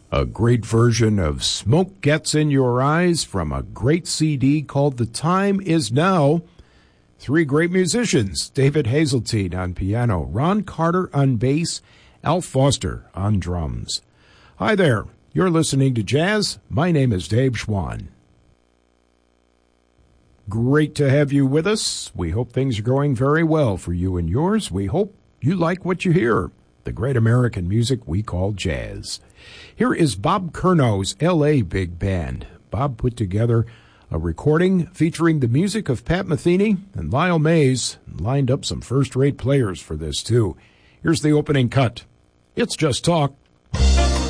A great version of Smoke Gets in Your Eyes from a great CD called The Time Is Now. Three great musicians, David Hazeltine on piano, Ron Carter on bass, Al Foster on drums. Hi there, you're listening to Jazz. My name is Dave Schwann. Great to have you with us. We hope things are going very well for you and yours. We hope you like what you hear, the great American music we call jazz. Here is Bob Curno's L.A. Big Band. Bob put together a recording featuring the music of Pat Metheny and Lyle Mays, and lined up some first-rate players for this too. Here's the opening cut. It's Just Talk.